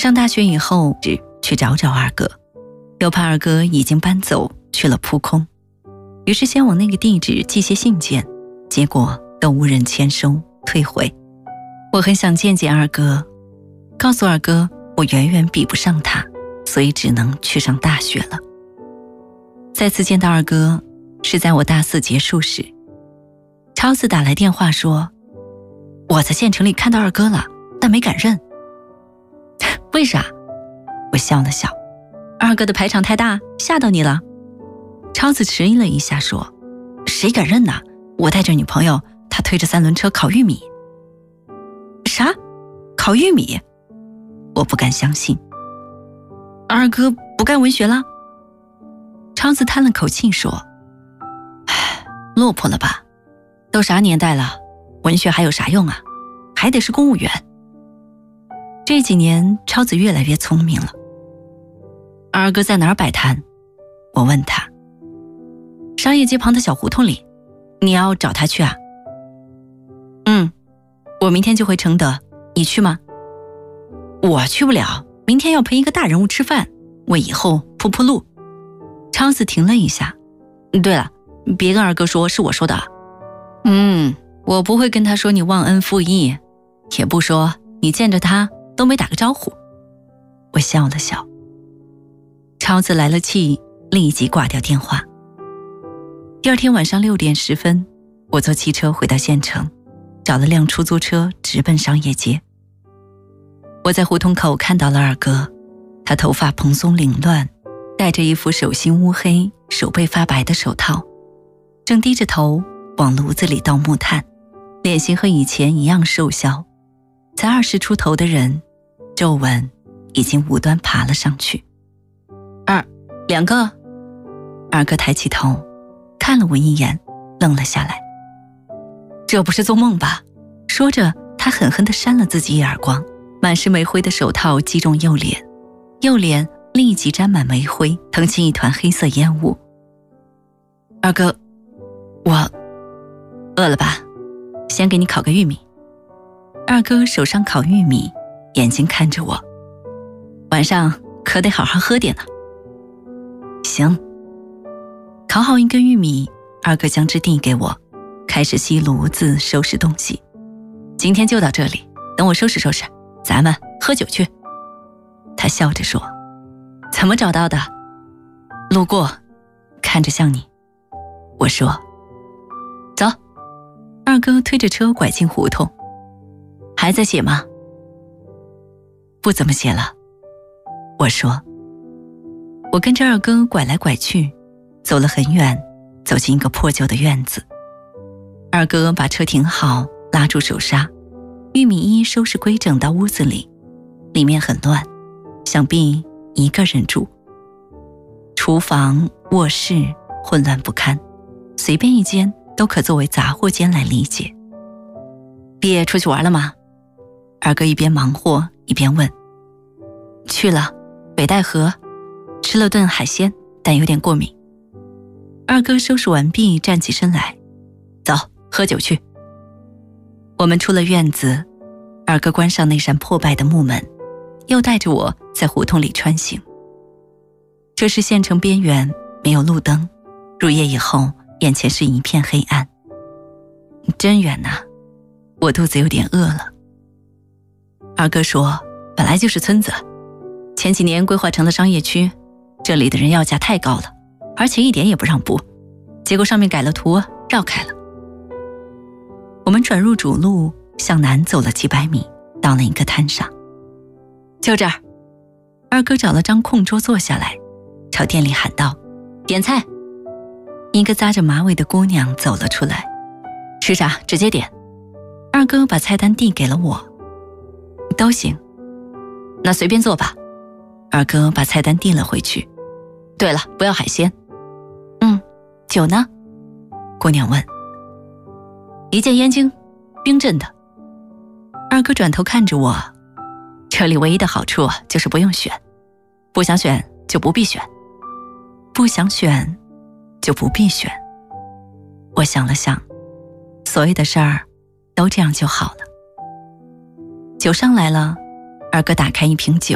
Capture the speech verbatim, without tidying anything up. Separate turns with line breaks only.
上大学以后去找找二哥，又怕二哥已经搬走去了扑空，于是先往那个地址寄些信件，结果都无人签收退回。我很想见见二哥，告诉二哥我远远比不上他，所以只能去上大学了。再次见到二哥是在我大四结束时，超子打来电话说我在县城里看到二哥了，但没敢认。为啥？我笑了笑，二哥的排场太大，吓到你了。超子迟疑了一下说，谁敢认呢？我带着女朋友，他推着三轮车烤玉米。啥？烤玉米？我不敢相信。二哥不干文学了？超子叹了口气说，唉，落魄了吧，都啥年代了，文学还有啥用啊，还得是公务员。这几年超子越来越聪明了。二哥在哪儿摆摊？我问他。商业街旁的小胡同里，你要找他去啊？嗯，我明天就回承德，你去吗？我去不了，明天要陪一个大人物吃饭，为以后铺铺路。超子停了一下，对了，别跟二哥说是我说的啊。嗯，我不会跟他说你忘恩负义，也不说你见着他都没打个招呼。我笑了笑。超子来了气，立即挂掉电话。第二天晚上六点十分，我坐汽车回到县城，找了辆出租车直奔商业街。我在胡同口看到了二哥，他头发蓬松凌乱，戴着一副手心乌黑、手背发白的手套，正低着头往炉子里倒木炭，脸型和以前一样瘦小，才二十出头的人，皱纹已经无端爬了上去。二两个？二哥抬起头看了我一眼，愣了下来。这不是做梦吧？说着他狠狠地扇了自己一耳光，满是煤灰的手套击中右脸，右脸立即沾满煤灰，腾起一团黑色烟雾。二哥，我饿了吧？先给你烤个玉米。二哥手上烤玉米，眼睛看着我。晚上可得好好喝点呢。行。烤好一根玉米，二哥将之递给我，开始熄炉子收拾东西。今天就到这里，等我收拾收拾，咱们喝酒去。他笑着说。怎么找到的？路过，看着像你。我说。走。二哥推着车拐进胡同。还在写吗？不怎么写了。我说。我跟着二哥拐来拐去，走了很远，走进一个破旧的院子。二哥把车停好，拉住手刹，玉米一一收拾规整到屋子里，里面很乱，想必一个人住。厨房、卧室混乱不堪，随便一间都可作为杂货间来理解。毕业出去玩了吗？二哥一边忙活一边问。去了，北戴河，吃了顿海鲜，但有点过敏。二哥收拾完毕，站起身来，走，喝酒去。我们出了院子，二哥关上那扇破败的木门，又带着我在胡同里穿行。这是县城边缘，没有路灯，入夜以后眼前是一片黑暗。真远呐，我肚子有点饿了。二哥说，本来就是村子，前几年规划成了商业区，这里的人要价太高了，而且一点也不让步，结果上面改了图，绕开了。我们转入主路，向南走了几百米，到了一个摊上。就这儿。二哥找了张空桌坐下来，朝店里喊道，点菜。一个扎着马尾的姑娘走了出来，吃啥直接点。二哥把菜单递给了我。都行。那随便做吧。二哥把菜单递了回去。对了，不要海鲜。嗯，酒呢？姑娘问。一件燕京，冰镇的。二哥转头看着我，这里唯一的好处就是不用选，不想选就不必选，不想选就不必选。我想了想，所有的事儿都这样就好了。酒上来了，二哥打开一瓶酒，